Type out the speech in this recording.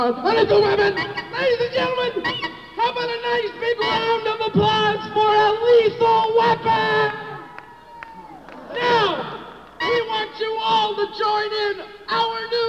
Ladies and women, ladies and gentlemen, how about a nice big round of applause for a lethal weapon? Now, we want you all to join in our new